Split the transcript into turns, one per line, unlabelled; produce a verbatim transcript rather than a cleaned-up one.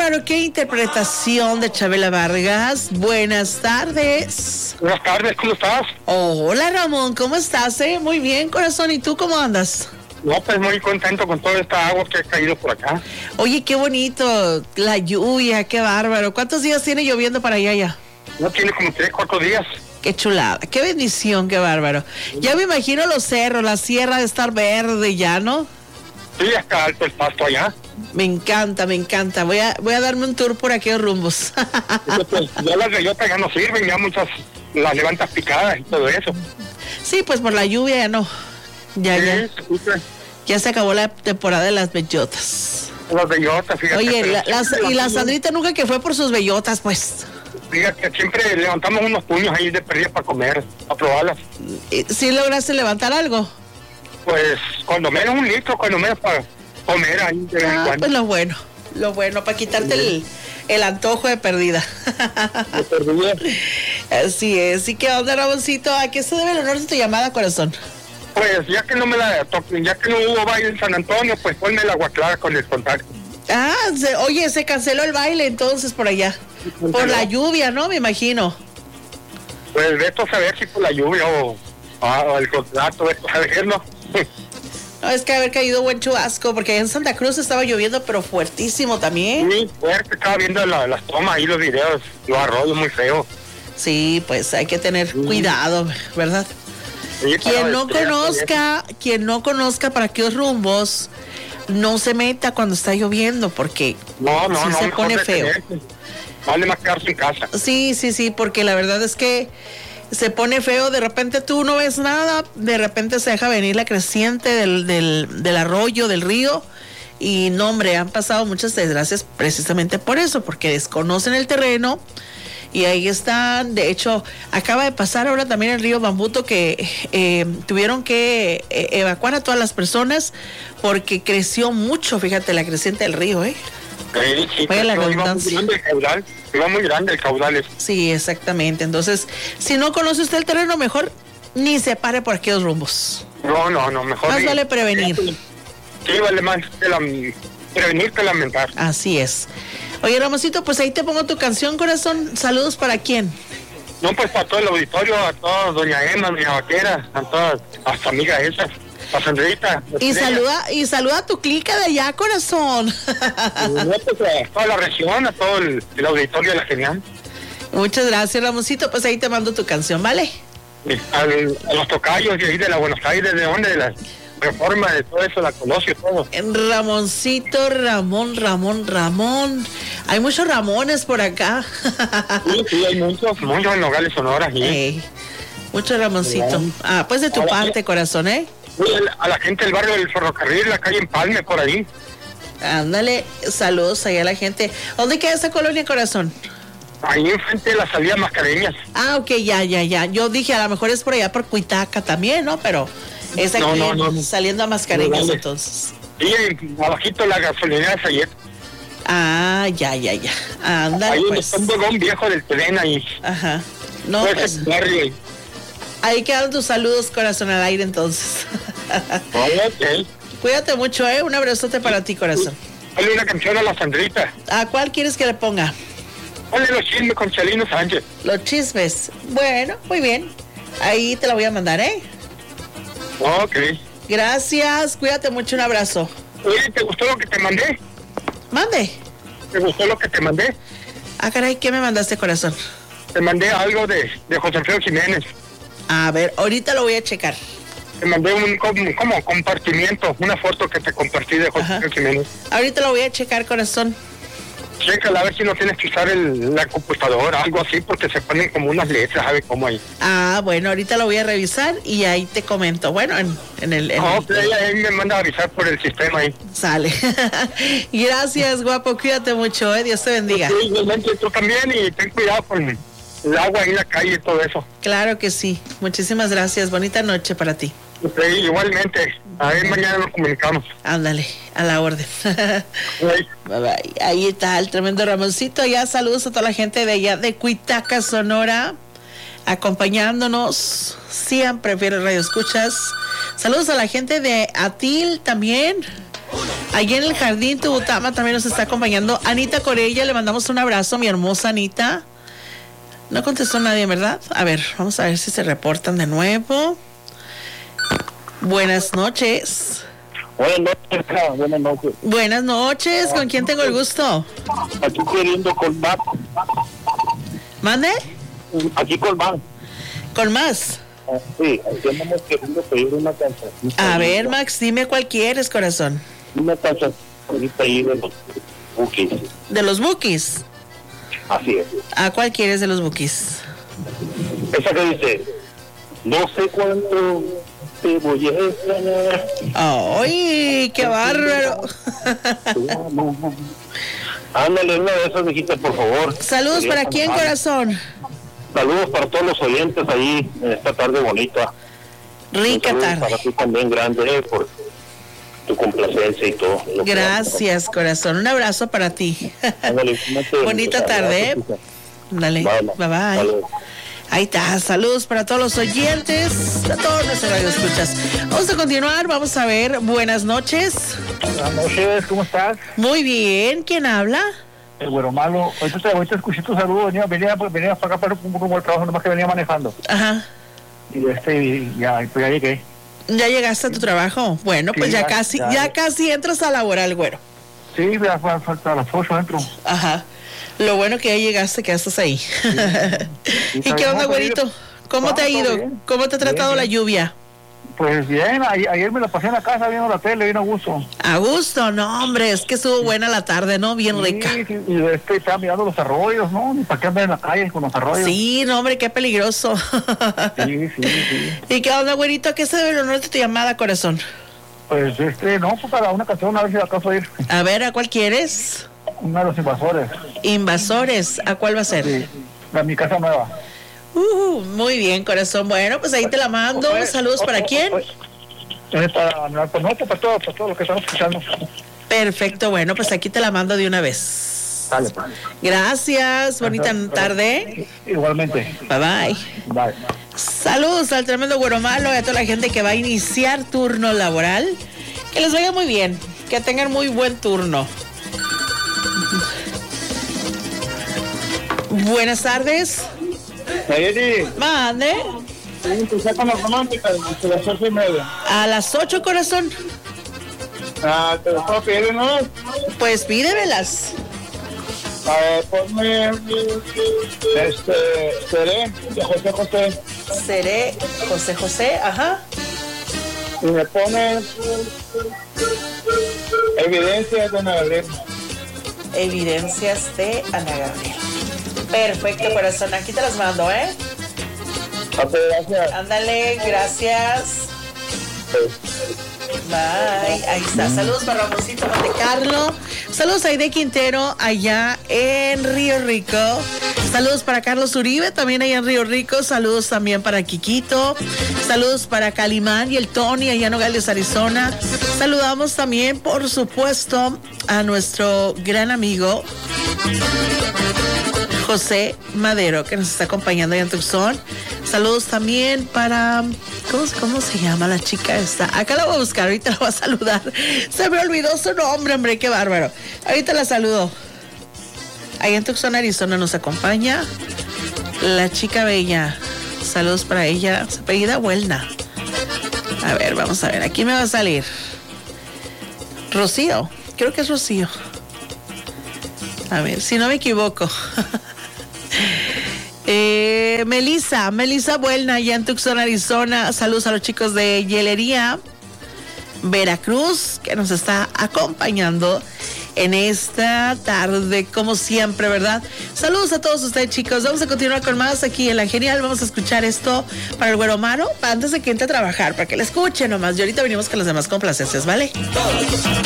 bárbaro! ¡Qué interpretación de Chabela Vargas! Buenas tardes.
Buenas tardes, ¿cómo estás?
Hola, Ramón, ¿cómo estás? Eh? Muy bien, corazón. ¿Y tú cómo andas?
No, pues muy contento con toda esta agua que ha caído por acá.
Oye, qué bonito. La lluvia, qué bárbaro. ¿Cuántos días tiene lloviendo para allá ya?
No, tiene como tres, cuatro días.
Qué chulada, qué bendición, qué bárbaro. Ya me imagino los cerros, la sierra de estar verde ya, ¿no?
Sí, está alto el pasto allá.
Me encanta, me encanta. Voy a, voy a darme un tour por aquellos rumbos.
Pues, ya las bellotas ya no sirven, ya muchas las levantas picadas y todo eso.
Sí, pues por la lluvia ya no. Ya,
Sí,
ya.
sí,
Ya se acabó la temporada de las bellotas.
las bellotas, fíjate.
Oye, la,
pero
la-
siempre
y la
levantamos-
Sandrita nunca que fue por sus bellotas, pues.
Fíjate, siempre levantamos unos puños ahí de perdida para comer, para probarlas.
Eh, ¿Sí lograste levantar algo?
Pues cuando menos un litro, cuando menos para comer ahí de vez en
Ah,
cuando.
pues lo bueno, lo bueno, para quitarte el, el antojo de perdida.
De perdida.
Así es. ¿Y qué onda, Ramoncito? ¿A qué se debe el honor de tu llamada, corazón?
Pues ya que no me la to- ya que no hubo baile en San Antonio, pues ponme el agua clara con el contacto.
Ah, se- oye, se canceló el baile entonces por allá. Por la lluvia, ¿no? Me imagino.
Pues veto a saber si por la lluvia o, o el contrato, veto a saber, ¿no?
No, es que haber caído buen chubasco, porque en Santa Cruz estaba lloviendo, pero fuertísimo también.
Muy fuerte, estaba viendo la- las tomas y los videos, los arroyos muy feos.
Sí, pues hay que tener cuidado, ¿verdad?
Sí,
Quien
para
no
vestir,
conozca, quien no conozca para qué rumbos, no se meta cuando está lloviendo, porque
No, no,
sí
no,
se
mejor
pone feo.
detenerse. Vale más quedarse en casa.
Sí, sí, sí, porque la verdad es que se pone feo, de repente tú no ves nada, de repente se deja venir la creciente del, del, del arroyo, del río, y no, hombre, han pasado muchas desgracias precisamente por eso, porque desconocen el terreno, y ahí están. De hecho, acaba de pasar ahora también el río Bambuto, que eh, tuvieron que eh, evacuar a todas las personas, porque creció mucho, fíjate, la creciente del río, ¿eh?
Sí, sí,
Vaya la
pero iba muy
redundancia.
grande el caudal, iba muy grande el caudal. ese.
Sí, exactamente. Entonces, si no conoce usted el terreno, mejor ni se pare por aquellos rumbos.
No, no, no, mejor.
Más
ni-
vale prevenir.
Sí, vale más que la, prevenir que lamentar.
Así es. Oye, Ramosito, pues ahí te pongo tu canción, corazón. Saludos para quién.
No, pues para todo el auditorio, a todos, doña Emma, doña Vaquera, a todas las amigas esas, a Sandrita.
Y
Estrella.
saluda, y saluda a tu clica de allá, corazón.
No, pues, a toda la región, a todo el, el auditorio de la Genial.
Muchas gracias, Ramosito. Pues ahí te mando tu canción, ¿vale?
Y al- a los tocayos de ahí de la Buenos Aires, de donde, de la Reforma, de todo eso, la Colosio, todo.
Ramoncito, Ramón, Ramón, Ramón. Hay muchos Ramones por acá.
Sí, sí, hay muchos, muchos en Nogales, Sonora. Sí.
Ey, mucho Ramoncito. Ah, pues de tu
Ahora,
parte, corazón, ¿eh?
Sí, a la gente del barrio del ferrocarril, la calle Empalme, por ahí.
Ándale, saludos allá a la gente. ¿Dónde queda esa colonia, corazón?
Ahí enfrente de la salida Mascareñas.
Ah, ok, ya, ya, ya. Yo dije, a lo mejor es por allá por Cuitaca también, ¿no? Pero es aquí,
No, no, no.
saliendo a Mascareñas,
No, vale.
entonces.
Y abajito la gasolinera de Sayet.
Ah, ya, ya, ya. Ándale,
Ahí
pues.
está un vagón viejo del tren ahí.
Ajá. No,
Pues,
pues,
el barrio.
ahí quedan tus saludos, corazón, al aire, entonces.
Ok.
Cuídate mucho, ¿eh? Un abrazote para ti, corazón.
Ponle una canción a la Sandrita.
¿A cuál quieres que le ponga?
Ponle los chismes con Chalino Sánchez.
Los chismes. Bueno, muy bien. Ahí te la voy a mandar, ¿eh?
Ok.
Gracias, cuídate mucho, un abrazo.
Oye, ¿te gustó lo que te mandé?
Mande.
¿Te gustó lo que te mandé?
Ah, caray, ¿qué me mandaste, corazón?
Te mandé algo de, de José Alfredo Jiménez.
A ver, ahorita lo voy a checar.
Te mandé un como, como compartimiento, una foto que te compartí de José
Ajá.
Alfredo Jiménez.
Ahorita lo voy a checar, corazón.
Chécala a ver si no tienes que usar el, la computadora, algo así, porque se ponen como unas letras, ¿sabe cómo ahí?
Ah, bueno, ahorita lo voy a revisar y ahí te comento. Bueno, en, en el... en
No,
el-
pero ella ahí me manda a avisar por el sistema ahí.
Sale. Gracias, guapo. Cuídate mucho, ¿eh? Dios te bendiga.
Sí, igualmente tú también y ten cuidado con el agua ahí en la calle y todo eso.
Claro que sí. Muchísimas gracias. Bonita noche para ti.
Sí, igualmente. A ver, mañana nos comunicamos.
Ándale, a la orden.
Bye.
Bye bye. Ahí está el tremendo Ramoncito. Ya saludos a toda la gente de allá de Cuitaca, Sonora, acompañándonos. Siempre fieles Radio Escuchas. Saludos a la gente de Atil también. Allí en el jardín Tubutama también nos está acompañando Anita Corella. Le mandamos un abrazo, mi hermosa Anita. No contestó nadie, ¿verdad? A ver, vamos a ver si se reportan de nuevo. Buenas noches.
Buenas noches, buenas noches.
Buenas noches, ¿con quién tengo el gusto?
Aquí queriendo colmar.
¿Mande?
Aquí colmar.
¿Con más?
Sí, aquí andamos queriendo pedir una canción.
A ver, Max, dime cuál quieres, corazón.
Una canción ahí de los Bukis.
¿De los Bukis?
Así es.
¿A cuál quieres de los Bukis?
Esa que dice, no sé cuánto te voy a extrañar.
¡Ay, qué bárbaro!
Ándale, una de esas, mijita, por favor.
Saludos para quién, corazón.
Saludos para todos los oyentes ahí en esta tarde bonita.
Rica tarde.
Para ti también grande, eh, por tu complacencia y todo.
Gracias, corazón. Un abrazo para ti.
Ándale,
bonita tarde, ¿eh? Dale, bye bye. bye. Ahí está, saludos para todos los oyentes, a todos nuestros radioescuchas. Vamos a continuar, vamos a ver, buenas noches.
Buenas noches, ¿cómo estás?
Muy bien, ¿quién habla?
El güero malo. Ahorita te, ahorita escuché tu saludo, venía, venía, venía para acá para un rumbo al trabajo, nomás que venía manejando.
Ajá.
Y este, y ya, pues ya llegué.
¿Ya llegaste a tu trabajo? Bueno, pues sí, ya, ya casi, ya, ya casi entras a laboral, güero.
Sí, ya falta a las ocho entro.
Ajá. Lo bueno que ya llegaste, que ya estás ahí. Sí, sí, ¿y qué onda, güerito? ¿Cómo te ha ido? Bien. ¿Cómo te ha tratado bien, bien. la lluvia?
Pues bien, ayer, ayer me la pasé en la casa viendo la tele, bien a gusto.
A gusto, no, hombre, es que estuvo buena la tarde, ¿no? Bien
sí,
rica.
Sí, y este, estaba mirando los arroyos, ¿no? Ni para qué andar en la calle con los arroyos.
Sí, no, hombre, qué peligroso.
Sí, sí, sí.
¿Y qué onda, güerito? ¿A qué se debe el honor de tu llamada, corazón?
Pues, este, no, pues para una canción, a ver si la acaso ir.
A ver, ¿a cuál quieres?
Una de los invasores.
Invasores, ¿a cuál va a ser?
Sí, la mi casa nueva.
Uh, muy bien, corazón. Bueno, pues ahí te la mando. Oye, Saludos oye, para quién.
Oye, oye, para, no, pues no, para todo, para todo lo que estamos escuchando.
Perfecto, bueno, pues aquí te la mando de una vez.
Dale, dale.
Gracias, bonita Ajá, tarde.
Igualmente.
Bye bye.
Bye.
Saludos al tremendo güero malo y a toda la gente que va a iniciar turno laboral. Que les vaya muy bien, que tengan muy buen turno. Buenas tardes.
Nayeli.
Mande.
Empezar con las románticas a las ocho y media.
A las ocho, corazón.
Ah, ¿te lo puedo pedir una vez?
Pues pídemelas.
A ver, ponme este, Seré, de José José.
Seré, José José, ajá.
Y me pone Evidencias de Ana Gabriel.
Evidencias de Ana Gabriel. Perfecto, corazón. Aquí te las mando, ¿eh?
Ok, gracias.
Ándale, gracias. Bye. Ahí está. Saludos para Ramoncito Monte Carlo. Saludos a Aide Quintero allá en Río Rico. Saludos para Carlos Uribe, también allá en Río Rico. Saludos también para Quiquito. Saludos para Calimán y el Tony allá en Nogales, Arizona. Saludamos también, por supuesto, a nuestro gran amigo José Madero, que nos está acompañando allá en Tucson. Saludos también para... ¿Cómo, ¿Cómo se llama la chica esta? Acá la voy a buscar, ahorita la voy a saludar. Se me olvidó su nombre, hombre, qué bárbaro. Ahorita la saludo. Allá en Tucson, Arizona, nos acompaña la chica bella. Saludos para ella. Se apellida Huelna. A ver, vamos a ver. Aquí me va a salir Rocío. Creo que es Rocío. A ver, si no me equivoco. eh, Melissa, Melissa Buelna, allá en Tucson, Arizona. Saludos a los chicos de Hielería Veracruz, que nos está acompañando en esta tarde, como siempre, ¿verdad? Saludos a todos ustedes, chicos. Vamos a continuar con más aquí en La Genial. Vamos a escuchar esto para el güero malo, antes de que entre a trabajar, para que le escuchen nomás. Y ahorita venimos con las demás complacencias, ¿vale?